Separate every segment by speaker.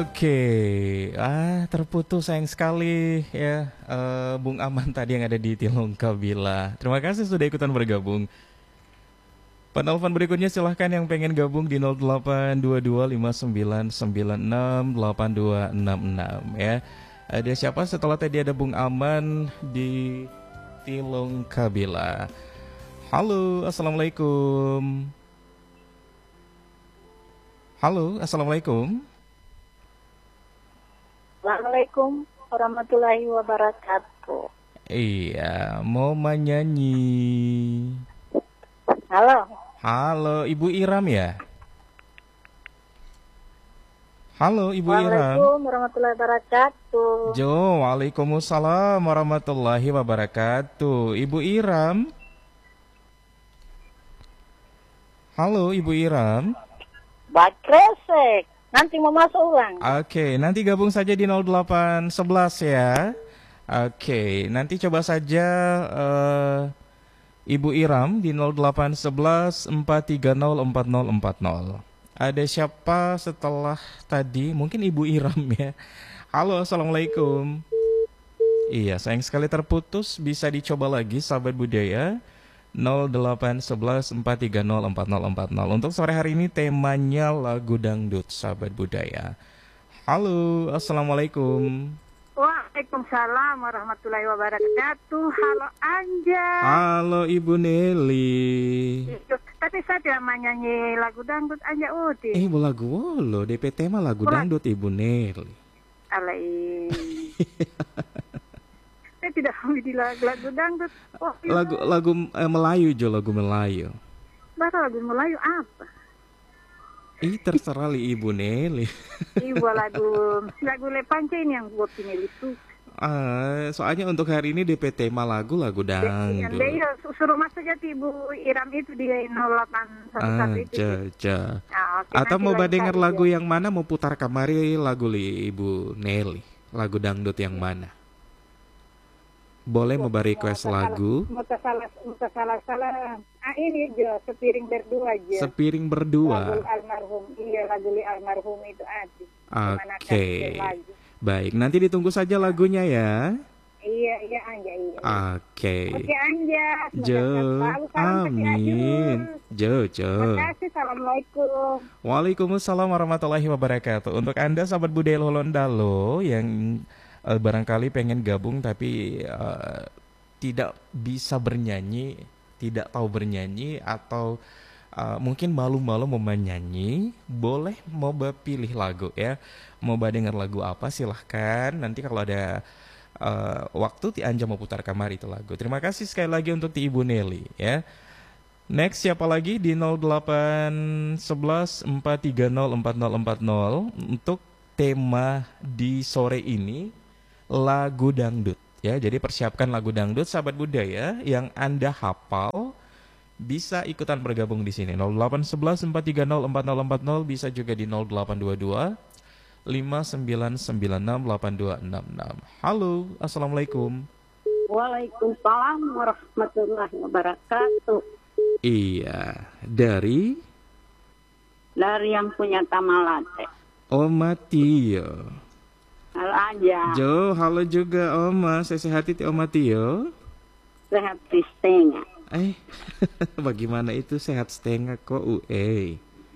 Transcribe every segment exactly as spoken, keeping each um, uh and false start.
Speaker 1: Oke, ah terputus sayang sekali ya eh, Bung Aman tadi yang ada di Tilung Kabila. Terima kasih sudah ikutan bergabung. Penelpon berikutnya silahkan yang pengen gabung di nol delapan dua dua lima sembilan sembilan enam delapan dua enam enam ya. Ada siapa setelah tadi ada Bung Aman di Tilung Kabila. Halo, assalamualaikum. Halo, assalamualaikum.
Speaker 2: Assalamualaikum warahmatullahi wabarakatuh.
Speaker 1: Iya, mau menyanyi.
Speaker 2: Halo.
Speaker 1: Halo, Ibu Iram ya? Halo, Ibu Iram.
Speaker 2: Waalaikumsalam warahmatullahi wabarakatuh.
Speaker 1: Jo, waalaikumsalam warahmatullahi wabarakatuh. Ibu Iram. Halo, Ibu Iram.
Speaker 2: Bakresek. Nanti mau masuk ulang.
Speaker 1: Oke, nanti gabung saja di nol delapan sebelas ya. Oke, nanti coba saja eh, Ibu Iram di nol delapan sebelas empat tiga nol empat nol empat nol. Ada siapa setelah tadi? Mungkin Ibu Iram ya. Halo, assalamualaikum. Iya, sayang sekali terputus. Bisa dicoba lagi, sahabat budaya. nol delapan sebelas empat tiga nol empat nol empat nol. Untuk sore hari ini temanya lagu dangdut, sahabat budaya. Halo, assalamualaikum.
Speaker 2: Waalaikumsalam warahmatullahi wabarakatuh. Halo Anja.
Speaker 1: Halo Ibu Nelly.
Speaker 2: Tapi saya tidak menyanyi lagu dangdut Anja Uti.
Speaker 1: Eh, lagu wolo, D P T mah lagu dangdut Ibu Nelly.
Speaker 2: Alai. Saya tidak mau di lagu dangdut. Oh,
Speaker 1: lagu lagu eh, Melayu Jo, lagu Melayu.
Speaker 2: Bahasa lagu Melayu apa?
Speaker 1: Ih, terserah li Ibu Nelly.
Speaker 2: Ibu lagu lagu Lepance ini yang buat ini itu.
Speaker 1: Ah, soalnya untuk hari ini D P T mah lagu lagu dangdut.
Speaker 2: Iya, suruh masuk aja Ibu Iram itu di nol delapan satu satu
Speaker 1: Ah,
Speaker 2: itu.
Speaker 1: ja, ja.
Speaker 2: Nah, oke,
Speaker 1: Atau
Speaker 2: nanti
Speaker 1: mau
Speaker 2: lain
Speaker 1: denger
Speaker 2: kali
Speaker 1: lagu
Speaker 2: ya.
Speaker 1: yang mana, mau putar kamari lagu li Ibu Nelly. Lagu dangdut yang mana? Boleh mau request lagu?
Speaker 2: Mutasalah, mutasalah, salah. Ah ini aja, sepiring berdua aja.
Speaker 1: Sepiring
Speaker 2: Lagu
Speaker 1: berdua.
Speaker 2: almarhum, iya lagu li almarhum itu aja.
Speaker 1: Oke. Baik, nanti ditunggu saja lagunya ya.
Speaker 2: Iya, iya Anja, iya.
Speaker 1: Oke.
Speaker 2: Oke Anja,
Speaker 1: Jo,
Speaker 2: semoga salam
Speaker 1: amin. Jo, Jo.
Speaker 2: Terima kasih, assalamualaikum.
Speaker 1: Waalaikumsalam warahmatullahi wabarakatuh. Untuk Anda sahabat budaya Lolondalo yang eh, barangkali pengen gabung tapi eh, tidak bisa bernyanyi, tidak tahu bernyanyi atau eh, mungkin malu-malu mau menyanyi, boleh mau pilih lagu ya. Mau denger lagu apa silahkan. Nanti kalau ada eh, waktu Ti Anja mau putar kamar itu lagu. Terima kasih sekali lagi untuk Ti Ibu Nelly ya. Next siapa lagi di nol delapan sebelas empat tiga nol empat nol empat nol untuk tema di sore ini lagu dangdut ya. Jadi persiapkan lagu dangdut sahabat budaya yang Anda hafal bisa ikutan bergabung di sini nol delapan sebelas empat tiga nol empat nol empat nol, bisa juga di nol delapan dua dua lima sembilan sembilan enam delapan dua enam enam. Halo, assalamualaikum.
Speaker 2: Waalaikumsalam warahmatullahi wabarakatuh.
Speaker 1: Iya, dari
Speaker 2: Dari yang punya Tamalate.
Speaker 1: Oma Tio.
Speaker 2: Halo aja.
Speaker 1: Jo, halo juga Oma. Saya sehat itu Oma Tio.
Speaker 2: Sehat di setengah.
Speaker 1: Eh, bagaimana itu sehat setengah kok ue?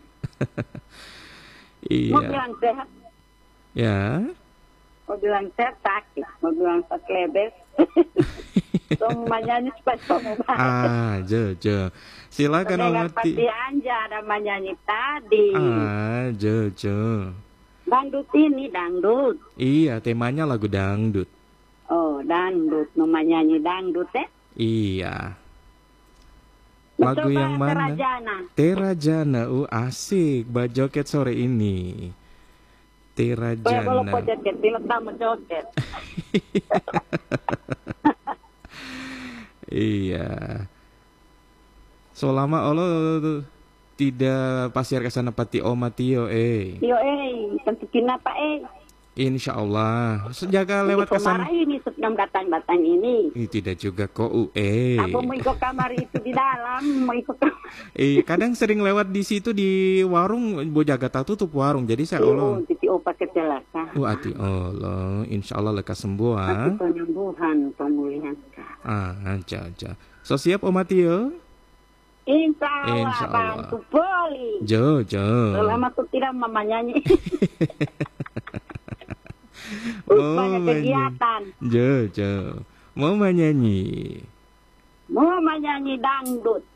Speaker 2: Mau
Speaker 1: Iya.
Speaker 2: bilang sehat,
Speaker 1: Ya.
Speaker 2: mau bilang sehat sakit, mau bilang sakit lebes. Semuanya ini supaya semua baik.
Speaker 1: Ah, Jo, Jo. Silakan Oma
Speaker 2: Pendengar pasti
Speaker 1: Tio.
Speaker 2: Anja ada menyanyi tadi.
Speaker 1: Ah, Jo, Jo.
Speaker 2: Dangdut ini dangdut.
Speaker 1: Iya, temanya lagu dangdut.
Speaker 2: Oh dangdut, mau menyanyi dangdut eh?
Speaker 1: Iya. Lagu
Speaker 2: Coba
Speaker 1: yang mana?
Speaker 2: Terajana.
Speaker 1: Terajana. Uh, asik. Bajoket sore ini.
Speaker 2: Boleh boleh
Speaker 1: Terajana.
Speaker 2: joget, bila tamu joget.
Speaker 1: Iya. Selama Allah tidak pasir ke sana pati Oma Tio eh.
Speaker 2: Yo eh, tentukin apa eh?
Speaker 1: Insya Allah. Sejaga lewat
Speaker 3: Ini
Speaker 1: kesan.
Speaker 3: marah ini sedang datang-datang ini.
Speaker 1: Ih, tidak juga kok, U E.
Speaker 3: Aku mau ikut kamar itu di dalam, mau ikut kamar.
Speaker 1: Eh, kadang sering lewat di situ di warung, Bojakarta tutup warung. Jadi saya Allah.
Speaker 3: Oh, titi opa kecelakaan.
Speaker 1: Oh, ati Allah. Insya Allah lekas sembuh. Ah,
Speaker 3: Aku penyembuhan, pemulihan.
Speaker 1: ah aja aja. So siap Om Atio?
Speaker 3: Insya Allah,
Speaker 1: Insya Allah.
Speaker 3: bantu poli.
Speaker 1: Jo, jo.
Speaker 3: Selama tuh tidak mama nyanyi.
Speaker 1: Oh,
Speaker 3: Banyak
Speaker 1: menyanyi.
Speaker 3: kegiatan.
Speaker 1: Jo, jo. Mau menyanyi.
Speaker 3: Mau menyanyi dangdut.